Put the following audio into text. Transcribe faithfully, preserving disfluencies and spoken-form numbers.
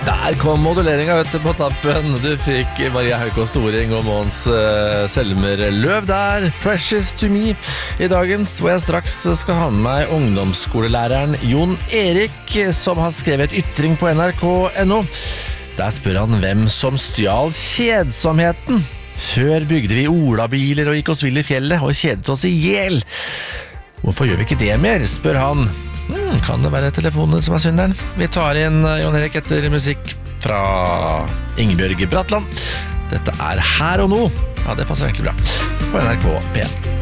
Der kom moduleringen vet du, på tappen. Du fikk Maria Haukås Storing og Måns uh, Selmer Løv der. Precious to me i dagens, hvor jeg straks skal ha med meg ungdomsskolelæreren Jon Erik, som har skrevet ytring på N R K punktum N O. Der spør han hvem som stjal kjedsomheten. Før bygde vi olabiler og gikk oss vill i fjellet og kjedet oss i hjel. Hvorfor gjør vi ikke det mer, spør han. Hmm, kan det være telefonen som er synderen? Vi tar inn Jon Erik etter musikk fra Ingebjørg Bratland. Dette er Her og Nå. Ja, det passer egentlig bra. På N R K P en.